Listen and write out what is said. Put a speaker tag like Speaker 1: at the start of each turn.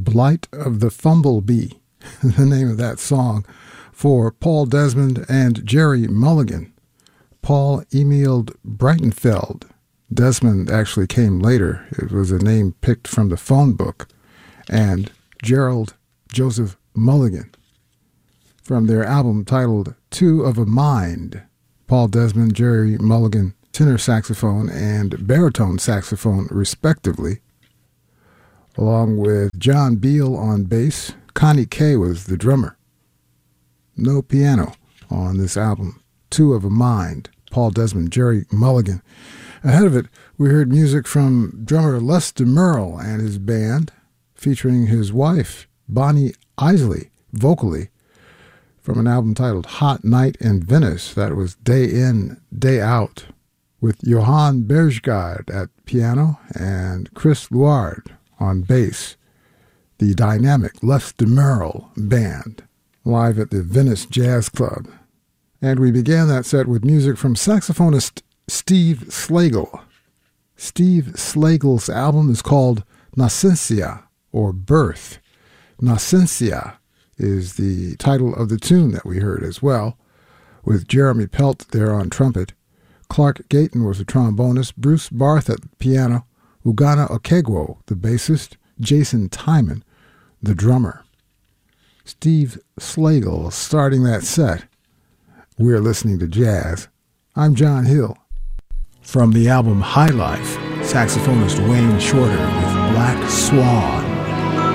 Speaker 1: Blight of the Fumblebee, the name of that song, for Paul Desmond and Jerry Mulligan. Paul Emil Breitenfeld. Desmond actually came later. It was a name picked from the phone book. And Gerald Joseph Mulligan, from their album titled Two of a Mind. Paul Desmond, Jerry Mulligan, tenor saxophone and baritone saxophone, respectively, along with John Beal on bass. Connie Kay was the drummer. No piano on this album. Two of a Mind, Paul Desmond, Jerry Mulligan. Ahead of it, we heard music from drummer Les DeMerle and his band, featuring his wife, Bonnie Isley, vocally, from an album titled Hot Night in Venice. That was Day In, Day Out, with Johan Berggaard at piano and Chris Luard on bass. The dynamic Les DeMerle Band, live at the Venice Jazz Club. And we began that set with music from saxophonist Steve Slagle. Steve Slagle's album is called Nascencia, or Birth. Nascencia is the title of the tune that we heard as well, with Jeremy Pelt there on trumpet. Clark Gayton was the trombonist, Bruce Barth at the piano, Ugana Okegwo, the bassist, Jason Timon, the drummer. Steve Slagle starting that set. We're listening to jazz. I'm John Hill. From the album High Life, saxophonist Wayne Shorter with Black Swan.